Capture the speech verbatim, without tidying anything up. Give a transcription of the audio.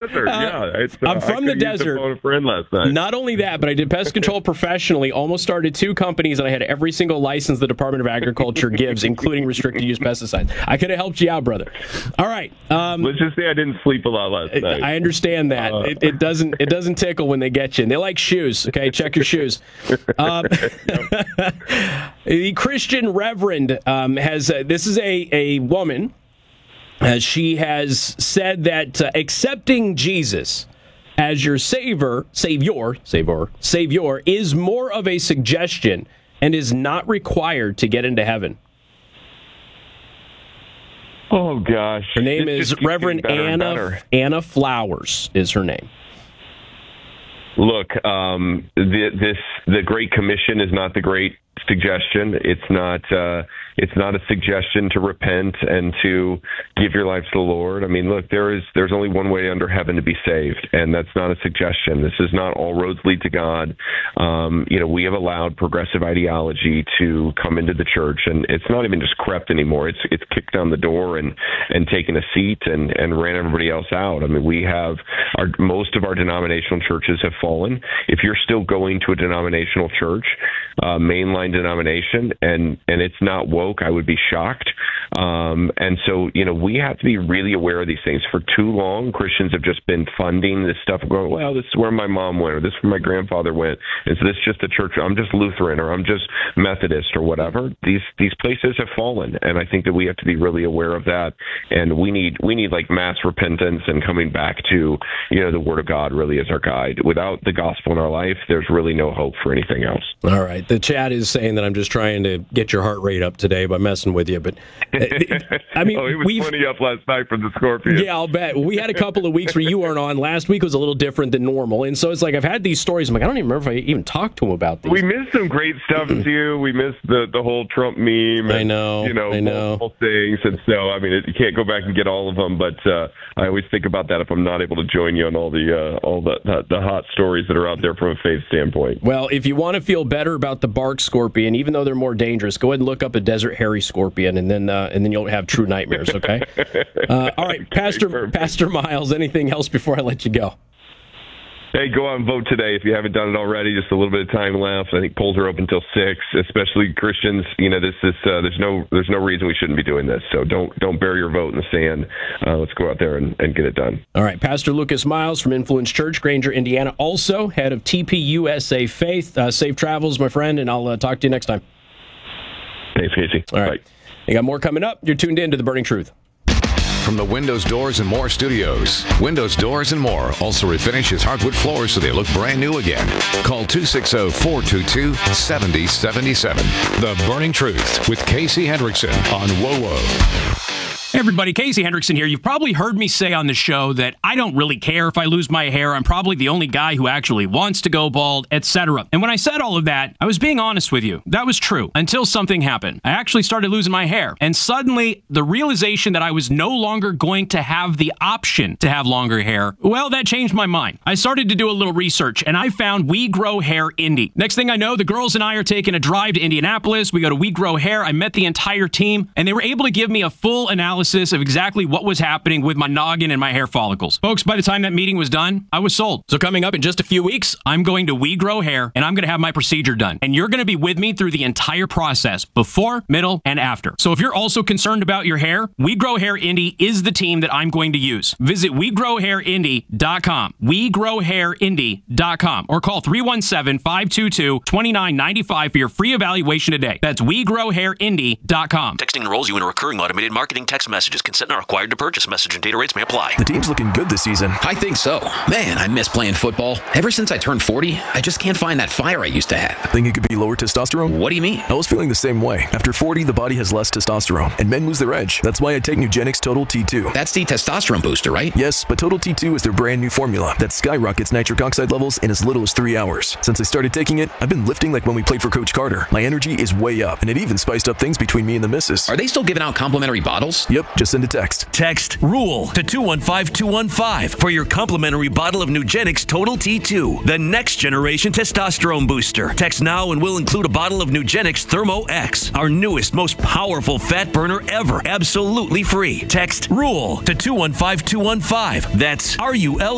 desert. Uh, yeah, it's, uh, I'm from I the desert. Phone a friend last night. Not only that, but I did pest control professionally. Almost started two companies, and I had every single license the Department of Agriculture gives, including restricted use pesticides. I could have helped you out, brother. All right. Um, Let's just say I didn't sleep a lot last night. I understand that. Uh, it, it doesn't. It doesn't tickle when they get you. And they like shoes. Okay, check your shoes. Um, the Christian Reverend um, has. Uh, this is a a woman. Uh, she has said that uh, accepting Jesus as your savior, savior, savior, savior is more of a suggestion and is not required to get into heaven. Oh gosh! Her name it is Reverend Anna Anna Flowers. Is her name? Look, um, the, this the Great Commission is not the great suggestion. It's not. Uh, it's not a suggestion to repent and to give your life to the Lord. I mean, look, there is there's only one way under heaven to be saved, and that's not a suggestion. This is not all roads lead to God. Um, you know, we have allowed progressive ideology to come into the church, and it's not even just crept anymore. It's it's kicked down the door and and taken a seat and and ran everybody else out. I mean, we have our most of our denominational churches have fallen. If you're still going to a denominational church, uh, mainline denomination, and and it's not woke, I would be shocked. Um, and so, you know, we have to be really aware of these things. For too long, Christians have just been funding this stuff, going, well, this is where my mom went, or this is where my grandfather went. Is this just a church? I'm just Lutheran, or I'm just Methodist, or whatever. These these places have fallen, and I think that we have to be really aware of that. And we need we need like mass repentance and coming back to, you know, the Word of God really is our guide. Without the gospel in our life, there's really no hope for anything else. All right. The chat is saying that I'm just trying to get your heart rate up today by messing with you, but I mean, oh, it was we've, plenty up last night from the Scorpion. Yeah, I'll bet. We had a couple of weeks where you weren't on. Last week was a little different than normal, and so it's like I've had these stories. I'm like, I don't even remember if I even talked to him about these. We missed some great stuff too. We missed the, the whole Trump meme. And, I know. You know, I know. multiple things, and so I mean, it, you can't go back and get all of them. But uh, I always think about that if I'm not able to join you on all the uh, all the, the the hot stories that are out there from a faith standpoint. Well, if you want to feel better about the bark scorpion, even though they're more dangerous, go ahead and look up a desert hairy scorpion, and then uh, and then you'll have true nightmares. Okay. Uh, all right, okay, Pastor perfect. Pastor Miles. Anything else before I let you go? Hey, go out and vote today if you haven't done it already. Just a little bit of time left. I think polls are open until six. Especially Christians, you know, this is uh, there's no there's no reason we shouldn't be doing this. So don't don't bury your vote in the sand. Uh, let's go out there and, and get it done. All right, Pastor Lucas Miles from Influence Church, Granger, Indiana, also head of T P U S A Faith. Uh, safe travels, my friend, and I'll uh, talk to you next time. Thanks, Casey. All right, Bye. You got more coming up. You're tuned in to The Burning Truth. From the Windows Doors and More studios, Windows Doors and More also refinishes hardwood floors so they look brand new again. Call two six zero, four two two, seven zero seven seven. The Burning Truth with Casey Hendrickson on W O W O. Hey everybody, Casey Hendrickson here. You've probably heard me say on the show that I don't really care if I lose my hair. I'm probably the only guy who actually wants to go bald, et cetera. And when I said all of that, I was being honest with you. That was true until something happened. I actually started losing my hair. And suddenly, the realization that I was no longer going to have the option to have longer hair, well, that changed my mind. I started to do a little research, and I found We Grow Hair Indy. Next thing I know, the girls and I are taking a drive to Indianapolis. We go to We Grow Hair. I met the entire team, and they were able to give me a full analysis of exactly what was happening with my noggin and my hair follicles. Folks, by the time that meeting was done, I was sold. So coming up in just a few weeks, I'm going to We Grow Hair, and I'm going to have my procedure done. And you're going to be with me through the entire process, before, middle, and after. So if you're also concerned about your hair, We Grow Hair Indy is the team that I'm going to use. Visit we grow hair indy dot com, we grow hair indy dot com, or call three one seven, five two two, two nine nine five for your free evaluation today. That's we grow hair indy dot com. Texting enrolls you in a recurring automated marketing text messages. Consent not required to purchase. Message and data rates may apply. The team's looking good this season. I think so. Man, I miss playing football. Ever since I turned forty, I just can't find that fire I used to have. Think it could be lower testosterone? What do you mean? I was feeling the same way. After forty, the body has less testosterone, and men lose their edge. That's why I take Nugenix Total T two. That's the testosterone booster, right? Yes, but Total T two is their brand new formula that skyrockets nitric oxide levels in as little as three hours. Since I started taking it, I've been lifting like when we played for Coach Carter. My energy is way up, and it even spiced up things between me and the missus. Are they still giving out complimentary bottles? Yep, just send a text. Text RULE to two one five two one five for your complimentary bottle of Nugenix Total T two, the next generation testosterone booster. Text now and we'll include a bottle of Nugenix Thermo X, our newest, most powerful fat burner ever, absolutely free. Text RULE to two one five two one five. That's R U L